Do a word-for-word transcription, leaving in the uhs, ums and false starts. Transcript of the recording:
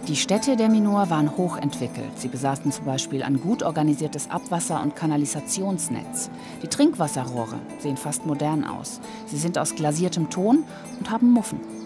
Die Städte der Minoer waren hochentwickelt. Sie besaßen zum Beispiel ein gut organisiertes Abwasser- und Kanalisationsnetz. Die Trinkwasserrohre sehen fast modern aus. Sie sind aus glasiertem Ton und haben Muffen.